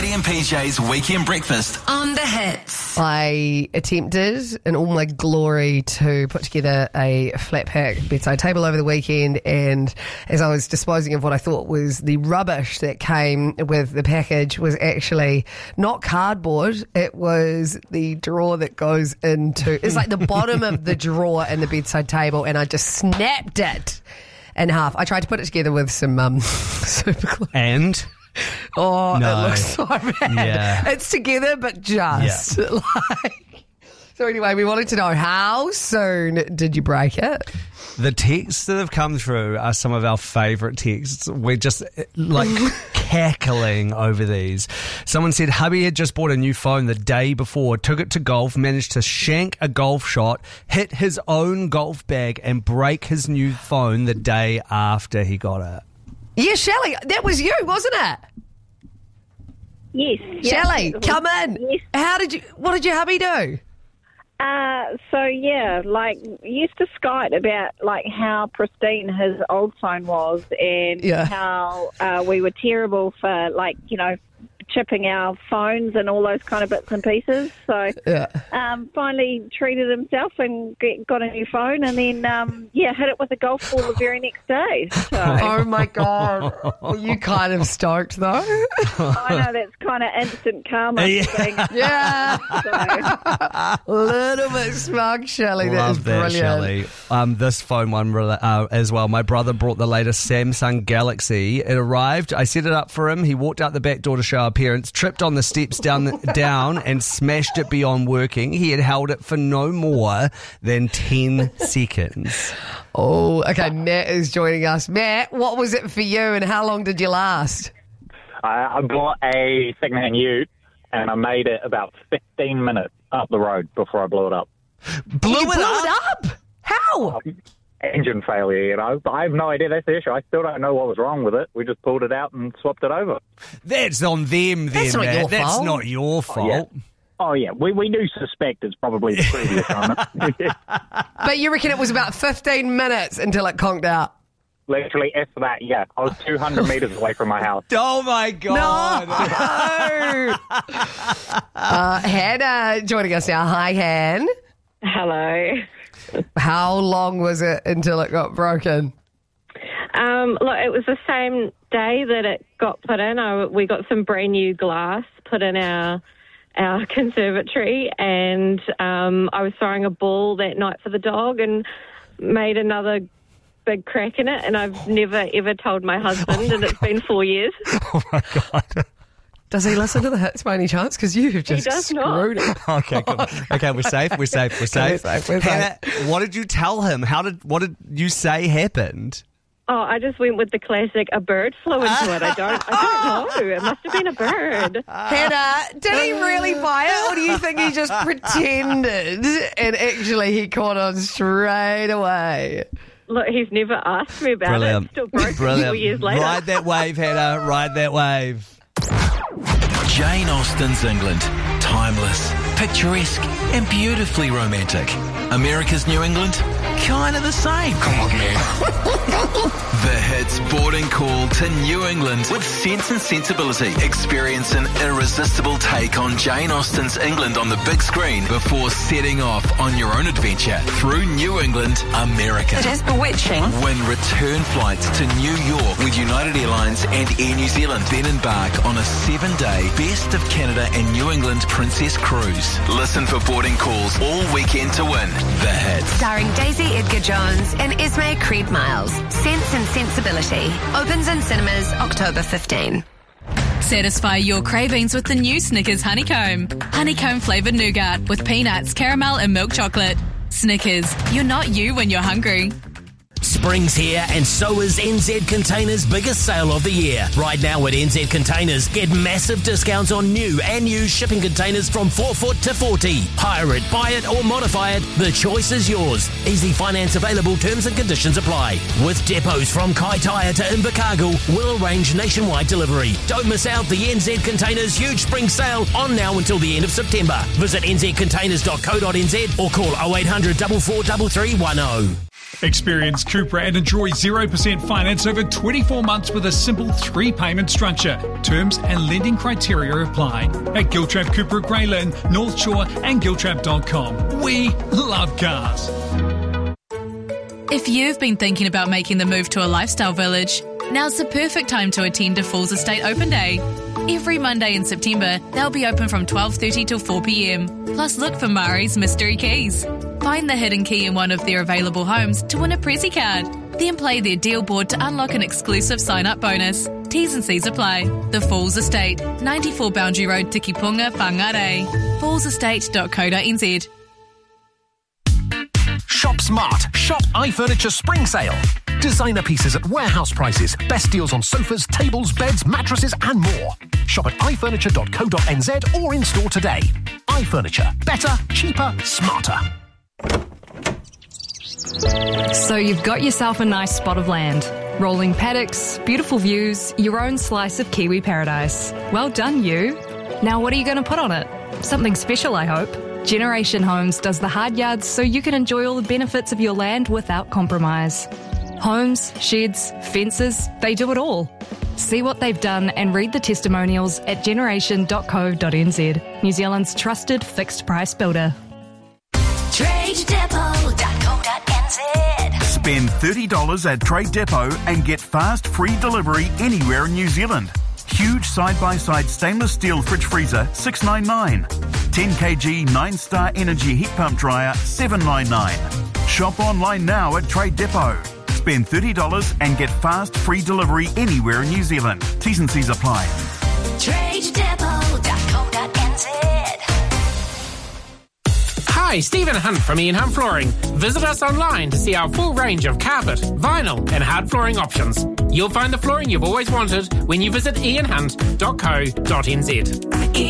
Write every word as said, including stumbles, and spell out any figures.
Maddie and P J's Weekend Breakfast on The Hits. I attempted in all my glory to put together a flat pack bedside table over the weekend, and as I was disposing of what I thought was the rubbish that came with the package, was actually not cardboard, it was the drawer that goes into, it's like the bottom of the drawer in the bedside table, and I just snapped it in half. I tried to put it together with some um, super glue. And? Oh, No. it looks so bad. Yeah. It's together, but just Yeah. like. So anyway, we wanted to know, how soon did you break it? The texts that have come through are some of our favourite texts. We're just like cackling over these. Someone said hubby had just bought a new phone the day before, took it to golf, managed to shank a golf shot, hit his own golf bag and break his new phone the day after he got it. Yeah, Shelley, that was you, wasn't it? Yes. Shelley, yeah. come in. Yes. How did you? What did your hubby do? Uh, so, yeah, like, used to skite about, like, how pristine his old phone was and Yeah. how uh, we were terrible for, like, you know, chipping our phones and all those kind of bits and pieces. So, Yeah. um, finally treated himself and get, got a new phone and then, um, yeah, hit it with a golf ball the very next day. So, Oh my God. Were you kind of stoked though? I know that's kind of instant karma Yeah. thing. Yeah. So, A little bit smug, Shelley. That is Love that, brilliant. Shelley. Um, this phone one uh, as well. My brother brought the latest Samsung Galaxy. It arrived. I set it up for him. He walked out the back door to show our parents, tripped on the steps down, the, down and smashed it beyond working. He had held it for no more than ten seconds. Oh, okay. Matt is joining us. Matt, what was it for you and how long did you last? I, I bought a second-hand ute and I made it about fifteen minutes up the road before I blew it up. Blew, you it, blew up? it up? How? Engine failure, you know. I have no idea. That's the issue. I still don't know what was wrong with it. We just pulled it out and swapped it over. That's on them then, That's not Matt. your That's fault. not your fault. yeah. Oh, yeah. We we do suspect it's probably the previous owner. But you reckon it was about fifteen minutes until it conked out? Literally, after that, yeah. I was two hundred metres away from my house. Oh, my God. No! uh, Hannah joining us now. Hi, Han. Hello. How long was it until it got broken? Um, look, it was the same day that it got put in. I, we got some brand new glass put in our our conservatory, and um, I was throwing a ball that night for the dog and made another big crack in it, and I've never, ever told my husband, and it's been four years. Oh, my God. Does he listen to the hits by any chance? Because you have just does not. screwed it. Okay, good. Okay, we're safe. We're safe. We're safe. We're safe, we're Hannah, what did you tell him? How did what did you say happened? Oh, I just went with the classic, a bird flew into it. I don't, I don't know. It must have been a bird. Hannah, did he really buy it, or do you think he just pretended and actually he caught on straight away? Look, he's never asked me about Brilliant. it. Still broke Brilliant. four years later. Ride that wave, Hannah. Ride that wave. Jane Austen's England. Timeless, picturesque and beautifully romantic. America's New England? Kind of the same. Come on, man. The Hits boarding call to New England with Sense and Sensibility. Experience an irresistible take on Jane Austen's England on the big screen before setting off on your own adventure through New England, America. It is bewitching. Win return flights to New York with United Airlines and Air New Zealand. Then embark on a seven-day Best of Canada and New England Princess Cruise. Listen for boarding calls all weekend to win. The Hits. Starring Daisy Edgar Jones and Esme Creed Miles. Sense and Sensibility. Opens in cinemas October fifteenth. Satisfy your cravings with the new Snickers Honeycomb. Honeycomb flavoured nougat with peanuts, caramel and milk chocolate. Snickers, you're not you when you're hungry. Spring's here and so is N Z Containers' biggest sale of the year. Right now at N Z Containers, get massive discounts on new and used shipping containers from four foot to forty. Hire it, buy it or modify it, the choice is yours. Easy finance available, terms and conditions apply. With depots from Kai Taia to Invercargill, we'll arrange nationwide delivery. Don't miss out the N Z Containers huge spring sale on now until the end of September. Visit n z containers dot co dot n z or call oh eight hundred, four four three three one oh. Experience Cupra and enjoy zero percent finance over twenty-four months with a simple three-payment structure. Terms and lending criteria apply. At Giltrap Cupra Greylin, North Shore and giltrap dot com. We love cars. If you've been thinking about making the move to a lifestyle village, now's the perfect time to attend a Falls Estate Open Day. Every Monday in September, they'll be open from twelve thirty till four p.m. Plus look for Mari's Mystery Keys. Find the hidden key in one of their available homes to win a Prezi card. Then play their deal board to unlock an exclusive sign-up bonus. T's and C's apply. The Falls Estate, ninety-four Boundary Road, Tikipunga, Whangarei. falls estate dot co dot n z. Shop smart. Shop iFurniture Spring Sale. Designer pieces at warehouse prices. Best deals on sofas, tables, beds, mattresses and more. Shop at i furniture dot co dot n z or in store today. iFurniture. Better, cheaper, smarter. So you've got yourself a nice spot of land. Rolling paddocks, beautiful views, your own slice of Kiwi paradise. Well done, you. Now what are you going to put on it? Something special, I hope. Generation Homes does the hard yards so you can enjoy all the benefits of your land without compromise. Homes, sheds, fences, they do it all. See what they've done and read the testimonials at generation dot co dot n z, New Zealand's trusted fixed price builder. trade depot dot co dot n z. Spend thirty dollars at Trade Depot and get fast free delivery anywhere in New Zealand. Huge side-by-side stainless steel fridge freezer, six ninety-nine. ten kilogram nine star Energy heat pump dryer, seven ninety-nine. Shop online now at Trade Depot. Spend thirty dollars and get fast free delivery anywhere in New Zealand. T's and C's apply. trade depot dot co dot n z. Hi, Stephen Hunt from Ian Hunt Flooring. Visit us online to see our full range of carpet, vinyl and hard flooring options. You'll find the flooring you've always wanted when you visit ian hunt dot co dot n z.